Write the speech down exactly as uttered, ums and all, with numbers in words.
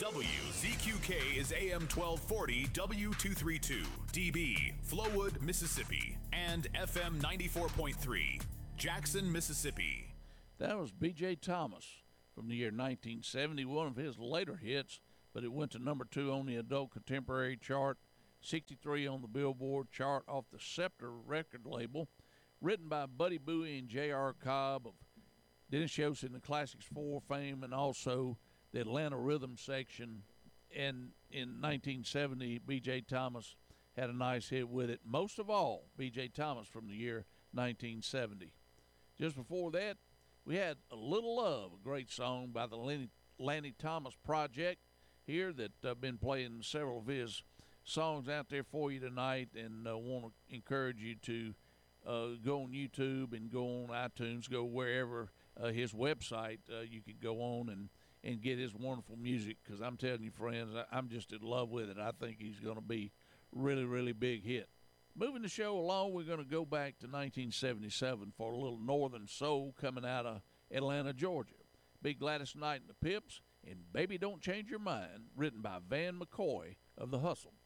W Z Q K is A M twelve forty W two thirty-two, D B, Flowood, Mississippi, and F M ninety-four point three, Jackson, Mississippi. That was B J Thomas from the year nineteen seventy, one of his later hits, but it went to number two on the adult contemporary chart, sixty-three on the Billboard chart off the Scepter record label, written by Buddy Bowie and J R. Cobb of Dennis Yost in the Classics four fame, and also the Atlanta Rhythm section. And in nineteen seventy, B J Thomas had a nice hit with it. Most of all, B J Thomas from the year nineteen seventy. Just before that, we had A Little Love, a great song by the Lenny, Lanny Thomas Project here that I've uh, been playing several of his songs out there for you tonight, and uh, want to encourage you to uh, go on YouTube and go on iTunes, go wherever uh, his website uh, you could go on and, and get his wonderful music, because I'm telling you, friends, I, I'm just in love with it. I think he's going to be really, really big hit. Moving the show along, we're going to go back to nineteen seventy-seven for a little Northern Soul coming out of Atlanta, Georgia. Big Gladys Knight and the Pips, and Baby Don't Change Your Mind, written by Van McCoy of The Hustle.